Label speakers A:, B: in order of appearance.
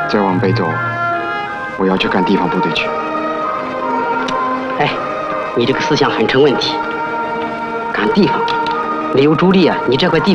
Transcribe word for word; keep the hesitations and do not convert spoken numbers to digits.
A: 再往北走，我要去干地方部队去。
B: 哎，你这个思想很成问题。干地方，没有主力啊，你这块地